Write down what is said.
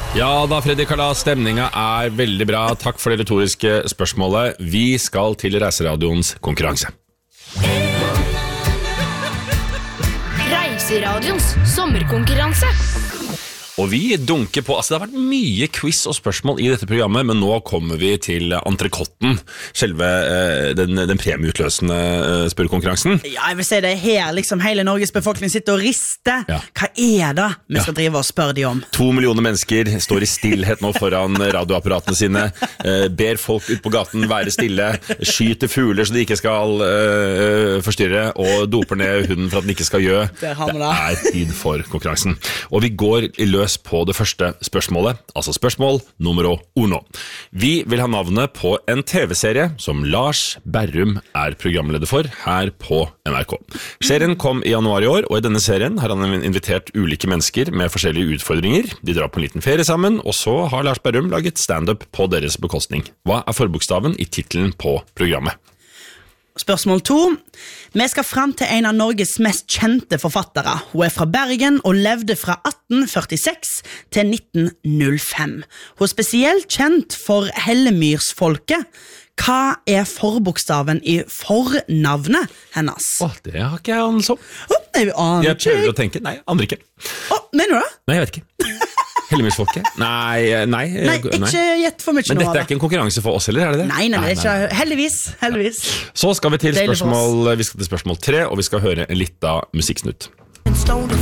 Ja da, Freddy Kalas, stemninga veldig bra. Takk for det retoriske spørsmålet. Vi skal til Reiseradioens konkurranse. Reiseradions sommerkonkurranse. Og vi dunker på, det har vært mye quiz og spørsmål i dette programmet, men nå kommer vi til entrekotten, selve den premieutløsende spørrekonkurransen. Ja, jeg vil si det her, liksom hele Norges befolkning sitter og rister. Ja. Hva det vi skal drive og spørre de om? 2 millioner mennesker står i stillhet nå foran radioapparatene sine, ber folk ut på gaten være stille, skyter fugler så de ikke skal forstyrre, og doper ned hunden for at den ikke skal gjø. Det tid for konkurransen. Og vi går i løs på det første spørsmålet, altså spørsmål nummer 1. Vi vil ha navnet på en TV-serie som Lars Berrum programleder for her på NRK. Serien kom i januar i år, og i denne serien har han invitert ulike mennesker med forskjellige utfordringer. De drar på en liten ferie sammen, og så har Lars Berrum laget stand-up på deres bekostning. Hva forbokstaven i titelen på programmet? Spørsmål 2. Vi skal frem til en av Norges mest kjente forfattere. Hun fra Bergen og levde fra 1846 til 1905. Hun spesielt kjent for Hellemyrsfolket. Hva forbokstaven i fornavnet hennes? Det har ikke jeg anelse om. Jeg prøver å tenke. Nei, aner ikke. Mener du det? Nei, jeg vet ikke. Hellemyrsfolket? Nei, ikke gjett for mye nå. Men dette ikke en konkurranse for oss, eller det? Nei, det ikke. Heldigvis. Så skal vi til spørsmål 3, og vi skal høre en liten musikksnutt.